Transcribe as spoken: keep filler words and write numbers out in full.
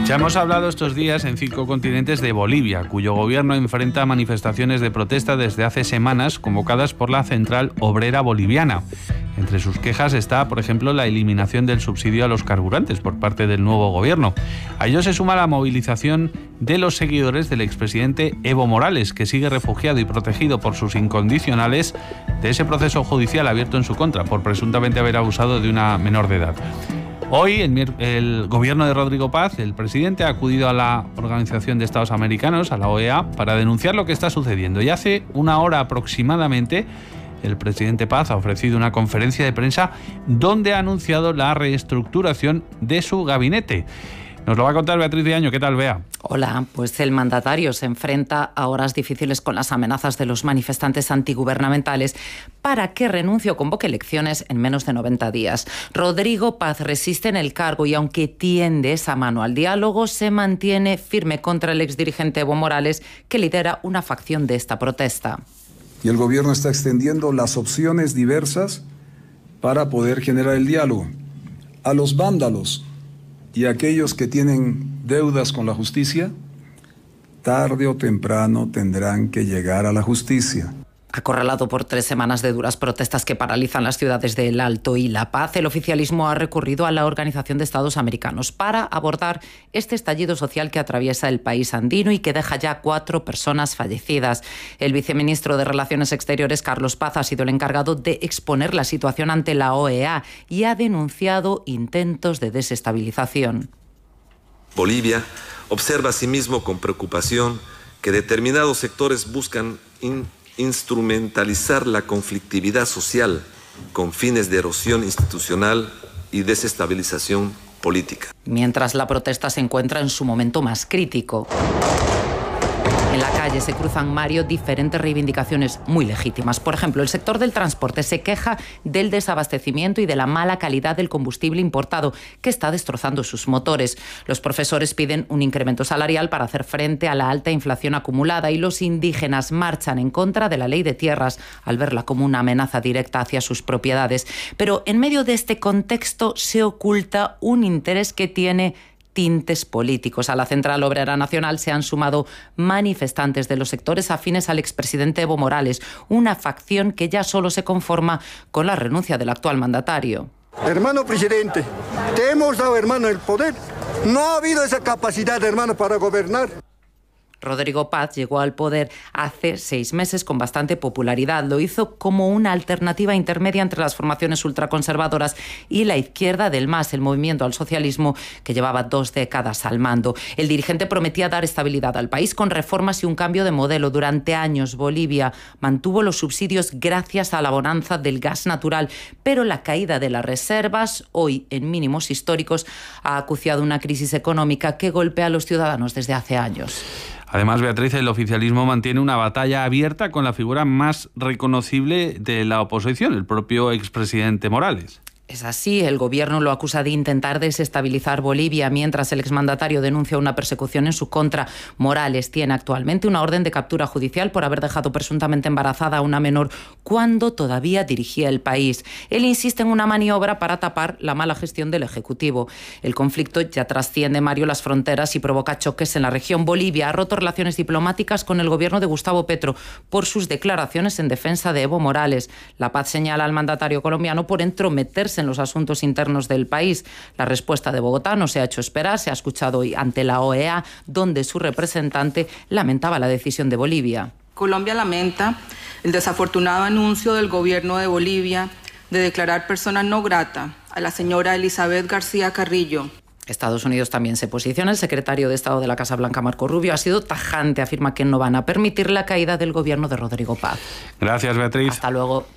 Ya hemos hablado estos días en Cinco Continentes de Bolivia, cuyo gobierno enfrenta manifestaciones de protesta desde hace semanas convocadas por la Central Obrera Boliviana. Entre sus quejas está, por ejemplo, la eliminación del subsidio a los carburantes por parte del nuevo gobierno. A ello se suma la movilización de los seguidores del expresidente Evo Morales, que sigue refugiado y protegido por sus incondicionales de ese proceso judicial abierto en su contra por presuntamente haber abusado de una menor de edad. Hoy el, el gobierno de Rodrigo Paz, el presidente, ha acudido a la Organización de Estados Americanos, a la O E A, para denunciar lo que está sucediendo. Y hace una hora aproximadamente, el presidente Paz ha ofrecido una conferencia de prensa donde ha anunciado la reestructuración de su gabinete. Nos lo va a contar Beatriz de Año. ¿Qué tal, Bea? Hola, pues el mandatario se enfrenta a horas difíciles con las amenazas de los manifestantes antigubernamentales para que renuncie o convoque elecciones en menos de noventa días. Rodrigo Paz resiste en el cargo y, aunque tiende esa mano al diálogo, se mantiene firme contra el exdirigente Evo Morales, que lidera una facción de esta protesta. Y el gobierno está extendiendo las opciones diversas para poder generar el diálogo. A los vándalos y aquellos que tienen deudas con la justicia, tarde o temprano tendrán que llegar a la justicia. Acorralado por tres semanas de duras protestas que paralizan las ciudades de El Alto y La Paz, el oficialismo ha recurrido a la Organización de Estados Americanos para abordar este estallido social que atraviesa el país andino y que deja ya cuatro personas fallecidas. El viceministro de Relaciones Exteriores, Carlos Paz, ha sido el encargado de exponer la situación ante la O E A y ha denunciado intentos de desestabilización. Bolivia observa asimismo con preocupación que determinados sectores buscan in instrumentalizar la conflictividad social con fines de erosión institucional y desestabilización política. Mientras la protesta se encuentra en su momento más crítico. En la calle se cruzan, Mario, diferentes reivindicaciones muy legítimas. Por ejemplo, el sector del transporte se queja del desabastecimiento y de la mala calidad del combustible importado, que está destrozando sus motores. Los profesores piden un incremento salarial para hacer frente a la alta inflación acumulada, y los indígenas marchan en contra de la ley de tierras al verla como una amenaza directa hacia sus propiedades. Pero en medio de este contexto se oculta un interés que tiene tintes políticos. A la Central Obrera Nacional se han sumado manifestantes de los sectores afines al expresidente Evo Morales, una facción que ya solo se conforma con la renuncia del actual mandatario. Hermano presidente, te hemos dado, hermano, el poder. No ha habido esa capacidad, hermano, para gobernar. Rodrigo Paz llegó al poder hace seis meses con bastante popularidad. Lo hizo como una alternativa intermedia entre las formaciones ultraconservadoras y la izquierda del M A S, el movimiento al socialismo que llevaba dos décadas al mando. El dirigente prometía dar estabilidad al país con reformas y un cambio de modelo. Durante años Bolivia mantuvo los subsidios gracias a la bonanza del gas natural, pero la caída de las reservas, hoy en mínimos históricos, ha acuciado una crisis económica que golpea a los ciudadanos desde hace años. Además, Beatriz, el oficialismo mantiene una batalla abierta con la figura más reconocible de la oposición, el propio expresidente Morales. Es así, el gobierno lo acusa de intentar desestabilizar Bolivia, mientras el exmandatario denuncia una persecución en su contra. Morales tiene actualmente una orden de captura judicial por haber dejado presuntamente embarazada a una menor cuando todavía dirigía el país. Él insiste en una maniobra para tapar la mala gestión del Ejecutivo. El conflicto ya trasciende, Mario, las fronteras y provoca choques en la región. Bolivia ha roto relaciones diplomáticas con el gobierno de Gustavo Petro por sus declaraciones en defensa de Evo Morales. La Paz señala al mandatario colombiano por entrometerse en los asuntos internos del país. La respuesta de Bogotá no se ha hecho esperar. Se ha escuchado hoy ante la O E A, donde su representante lamentaba la decisión de Bolivia. Colombia lamenta el desafortunado anuncio del gobierno de Bolivia de declarar persona no grata a la señora Elizabeth García Carrillo. Estados Unidos también se posiciona. El secretario de Estado de la Casa Blanca, Marco Rubio, ha sido tajante. Afirma que no van a permitir la caída del gobierno de Rodrigo Paz. Gracias, Beatriz. Hasta luego.